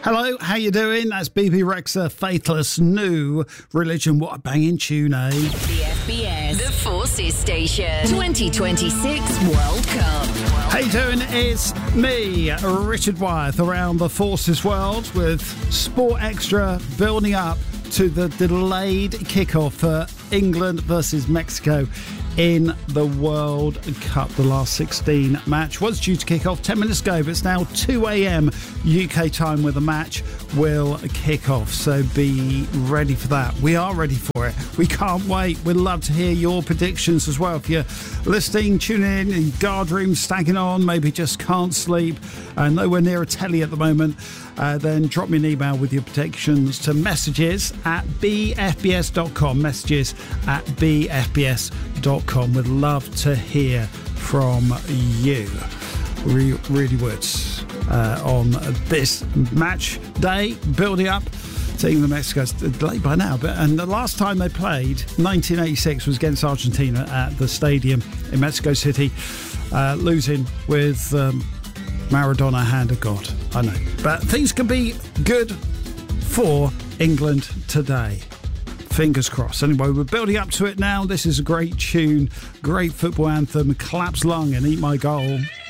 Hello, how you doing? That's BB Rexha, Faithless, New Religion. What a banging tune, eh? The FBS, the Forces Station, 2026 World Cup. How you doing? It's me, Richard Wyeth, around the Forces world with Sport Extra, building up to the delayed kickoff for England versus Mexico in the World Cup. The last 16 match was due to kick off 10 minutes ago, but it's now 2 a.m. UK time where the match will kick off. So be ready for that. We are ready for it. We can't wait. We'd love to hear your predictions as well. If you're listening, tuning in guard room, stagging on, maybe just can't sleep, nowhere near a telly at the moment, then drop me an email with your predictions to messages at bfbs.com. Messages at bfbs.com. We'd love to hear from you. We really would. On this match day, building up to England Mexico's delayed by now, and the last time they played, 1986, was against Argentina at the stadium in Mexico City, losing with Maradona, hand of God. I know, but things can be good for England today. Fingers crossed. Anyway, we're building up to it now. This is a great tune, great football anthem. Collapse Lung and Eat My Goal.